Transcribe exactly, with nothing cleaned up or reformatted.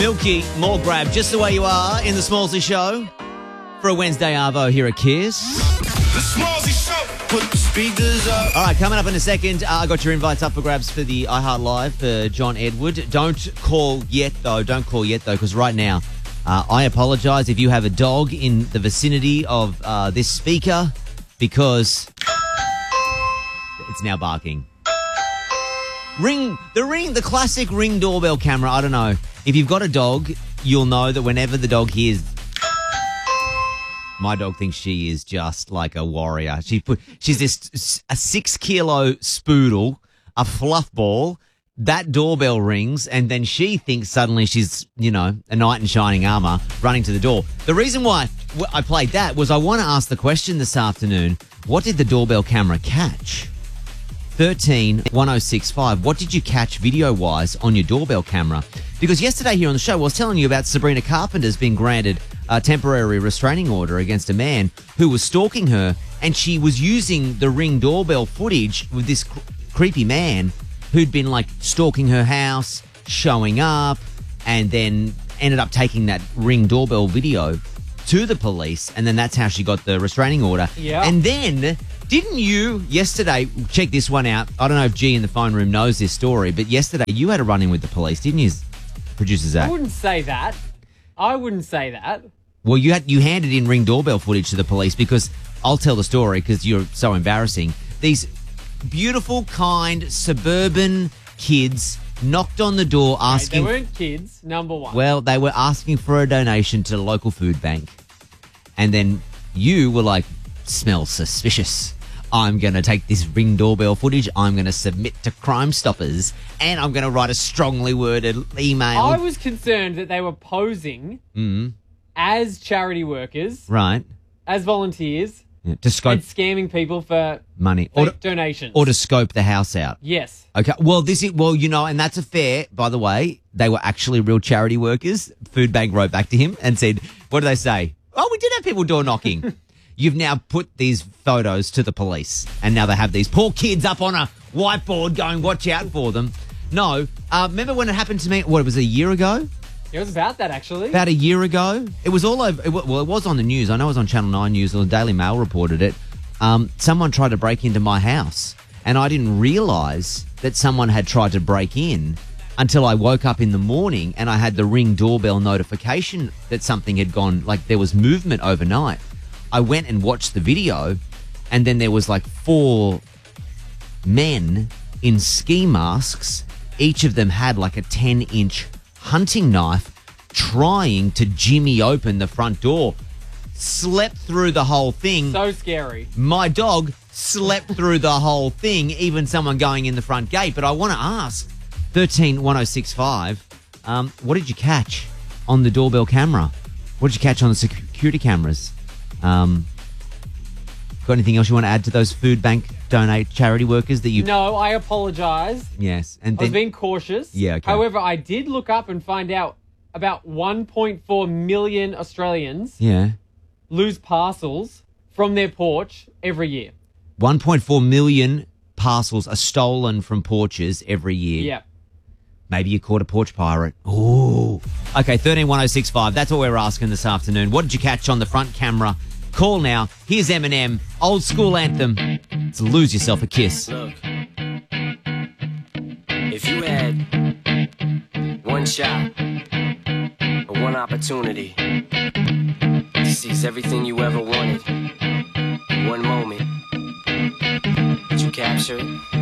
Milky, more grab, just the way you are in the Smallsy Show for a Wednesday Arvo here at Kiss. The Smallsy Show, put the speakers up. All right, coming up in a second, uh, I got your invites up for grabs for the iHeart Live for John Edward. Don't call yet, though. Don't call yet, though, because right now, uh, I apologise if you have a dog in the vicinity of uh, this speaker because it's now barking. Ring, the ring, the classic Ring doorbell camera. I don't know. If you've got a dog, you'll know that whenever the dog hears, my dog thinks she is just like a warrior. She put, she's this a six kilo spoodle, a fluff ball. That doorbell rings, and then she thinks suddenly she's, you know, a knight in shining armor running to the door. The reason why I played that was I want to ask the question this afternoon: what did the doorbell camera catch? thirteen one oh six five. What did you catch video-wise on your doorbell camera? Because yesterday here on the show, I was telling you about Sabrina Carpenter's been granted a temporary restraining order against a man who was stalking her, and she was using the Ring doorbell footage with this cr- creepy man who'd been, like, stalking her house, showing up, and then ended up taking that Ring doorbell video to the police, and then that's how she got the restraining order. Yeah. And then... didn't you yesterday, check this one out, I don't know if G in the phone room knows this story, but yesterday you had a run-in with the police, didn't you, producer Zach? I wouldn't say that. I wouldn't say that. Well, you had you handed in Ring doorbell footage to the police because, I'll tell the story because you're so embarrassing. These beautiful, kind, suburban kids knocked on the door asking... Right, they weren't kids, number one. Well, they were asking for a donation to the local food bank. And then you were like, smells suspicious. I'm going to take this Ring doorbell footage, I'm going to submit to Crime Stoppers, and I'm going to write a strongly worded email. I was concerned that they were posing Mm. as charity workers, Right. as volunteers, Yeah, to scope and scamming people for money. Or fake to, donations. or to scope the house out. Yes. Okay. Well, this is, well, you know, and that's a fair, by the way, they were actually real charity workers. Food Bank wrote back to him and said, what do they say? Oh, we did have people door knocking. You've now put these photos to the police, and now they have these poor kids up on a whiteboard going, watch out for them. No. Uh, remember when it happened to me, what, it was a year ago? It was about that, actually. About a year ago? It was all over, it, well, it was on the news. I know it was on Channel nine News, or the Daily Mail reported it. Um, someone tried to break into my house, and I didn't realise that someone had tried to break in until I woke up in the morning and I had the Ring doorbell notification that something had gone, like there was movement overnight. I went and watched the video, and then there was like four men in ski masks. Each of them had like a ten-inch hunting knife trying to jimmy open the front door. Slept through the whole thing. So scary. My dog slept through the whole thing, even someone going in the front gate. But I want to ask, thirteen one oh six five, um, what did you catch on the doorbell camera? What did you catch on the security cameras? Um, got anything else you want to add to those food bank donate charity workers that you... No, I apologise. Yes. And I was then... being cautious. Yeah, okay. However, I did look up and find out about one point four million Australians Yeah. lose parcels from their porch every year. one point four million parcels are stolen from porches every year. Yeah. Maybe you caught a porch pirate. Ooh. Okay, thirteen one oh six five. That's what we're asking this afternoon. What did you catch on the front camera? Call now. Here's Eminem. Old school anthem. It's Lose Yourself a Kiss. Look, if you had one shot or one opportunity to seize everything you ever wanted in one moment, would you capture it?